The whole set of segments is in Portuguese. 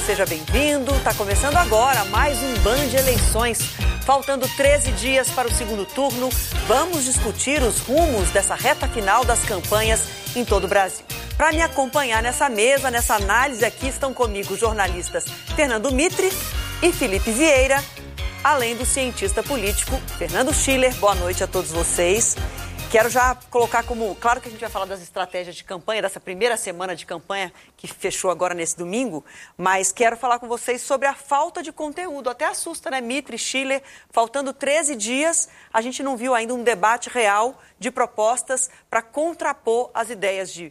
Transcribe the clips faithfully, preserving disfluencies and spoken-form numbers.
seja bem-vindo. Está começando agora mais um Band Eleições. Faltando treze dias para o segundo turno, vamos discutir os rumos dessa reta final das campanhas em todo o Brasil. Para me acompanhar nessa mesa, nessa análise aqui, estão comigo os jornalistas Fernando Mitre e Felipe Vieira, além do cientista político Fernando Schiller. Boa noite a todos vocês. Quero já colocar como... Claro que a gente vai falar das estratégias de campanha, dessa primeira semana de campanha que fechou agora nesse domingo, mas quero falar com vocês sobre a falta de conteúdo. Até assusta, né, Mitre, Schiller? Faltando treze dias, a gente não viu ainda um debate real de propostas para contrapor as ideias de,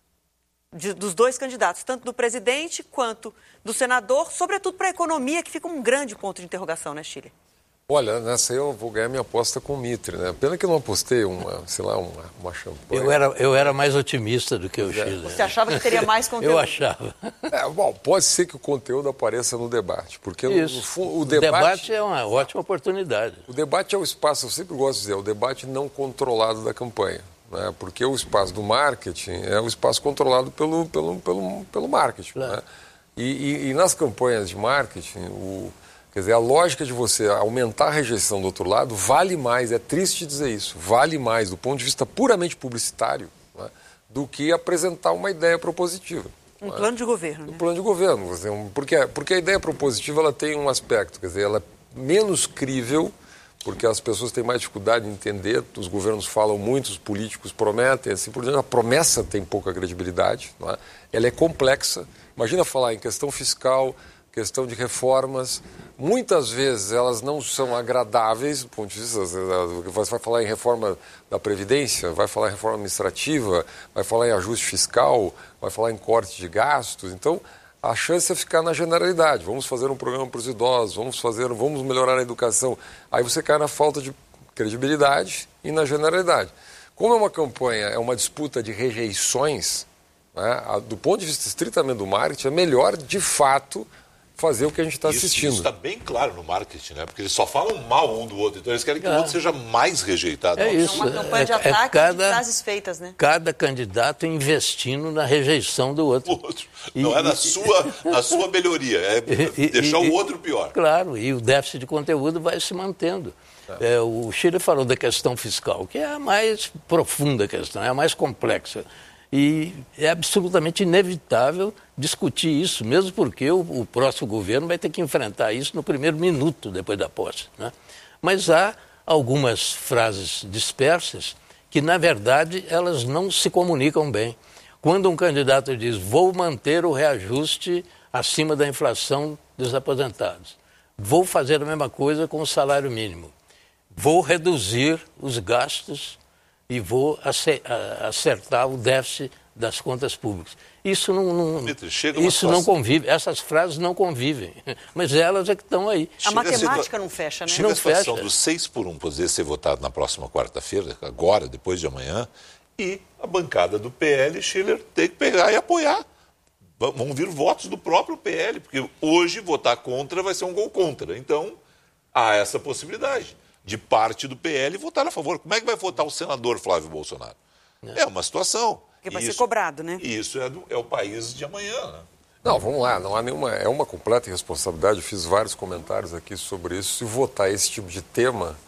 de, dos dois candidatos, tanto do presidente quanto do senador, sobretudo para a economia, que fica um grande ponto de interrogação, né, Schiller? Olha, nessa eu vou ganhar minha aposta com o Mitre, né? Pena que eu não apostei uma, sei lá, uma, uma champanhe. Eu era, eu era mais otimista do que o Schiller. Você achava que teria mais conteúdo? Eu achava. É, bom, pode ser que o conteúdo apareça no debate, porque Isso. No, o, o debate, debate é uma ótima oportunidade. O debate é o espaço, eu sempre gosto de dizer, é o debate não controlado da campanha, né? Porque o espaço do marketing é o espaço controlado pelo, pelo, pelo, pelo marketing, claro. Né? E, e, e nas campanhas de marketing, o... Quer dizer, a lógica de você aumentar a rejeição do outro lado vale mais, é triste dizer isso, vale mais do ponto de vista puramente publicitário, né, do que apresentar uma ideia propositiva. Um plano de governo, né? Um plano de governo. Porque, porque a ideia propositiva ela tem um aspecto, quer dizer, ela é menos crível, porque as pessoas têm mais dificuldade de entender, os governos falam muito, os políticos prometem, assim por diante, a promessa tem pouca credibilidade, não é? Ela é complexa. Imagina falar em questão fiscal, questão de reformas, muitas vezes elas não são agradáveis do ponto de vista, você vai falar em reforma da Previdência, vai falar em reforma administrativa, vai falar em ajuste fiscal, vai falar em corte de gastos, então a chance é ficar na generalidade, vamos fazer um programa para os idosos, vamos fazer, vamos melhorar a educação, aí você cai na falta de credibilidade e na generalidade. Como é uma campanha, é uma disputa de rejeições, né, do ponto de vista estritamente do marketing, é melhor de fato fazer o que a gente está assistindo. Isso está bem claro no marketing, né? Porque eles só falam mal um do outro, então eles querem que é. o outro seja mais rejeitado. É isso. É uma campanha de é, ataque é cada, de frases feitas, né? Cada candidato investindo na rejeição do outro. O outro. Não e, é na, e, sua, na sua melhoria, é e, deixar e, o outro pior. Claro, e o déficit de conteúdo vai se mantendo. É. É, o Schiller falou da questão fiscal, que é a mais profunda questão, é a mais complexa. E é absolutamente inevitável discutir isso, mesmo porque o, o próximo governo vai ter que enfrentar isso no primeiro minuto depois da posse, né? Mas há algumas frases dispersas que, na verdade, elas não se comunicam bem. Quando um candidato diz, vou manter o reajuste acima da inflação dos aposentados, vou fazer a mesma coisa com o salário mínimo, vou reduzir os gastos e vou acertar o déficit das contas públicas. Isso não, não, isso não convive, essas frases não convivem, mas elas é que estão aí. A matemática não fecha, né? Chega não a situação fecha. do seis por um poder ser votado na próxima quarta-feira, agora, depois de amanhã, e a bancada do P L, Schiller, tem que pegar e apoiar. Vão vir votos do próprio P L, porque hoje votar contra vai ser um gol contra. Então, há essa possibilidade de parte do P L votar a favor. Como é que vai votar o senador Flávio Bolsonaro? É, é uma situação. Porque vai isso, ser cobrado, né? Isso é, do, é o país de amanhã, né? Não, vamos lá, não há nenhuma, é uma completa irresponsabilidade, eu fiz vários comentários aqui sobre isso, se votar esse tipo de tema